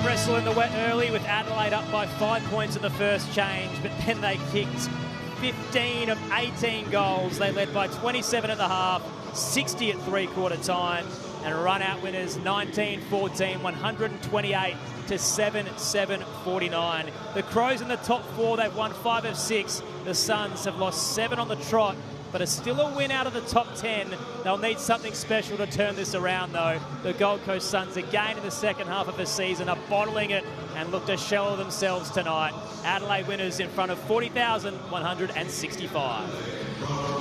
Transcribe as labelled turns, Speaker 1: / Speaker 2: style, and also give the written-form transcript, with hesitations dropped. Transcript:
Speaker 1: arm wrestle in the wet early with Adelaide up by 5 points in the first change, but then they kicked 15 of 18 goals. They led by 27 at the half, 60 at three-quarter time, and run-out winners 19-14, 128 to 7-7-49. The Crows in the top four, they've won 5 of 6. The Suns have lost 7 on the trot, but are still a win out of the top 10. They'll need something special to turn this around, though. The Gold Coast Suns, again in the second half of the season, are bottling it and look to shell of themselves tonight. Adelaide winners in front of 40,165.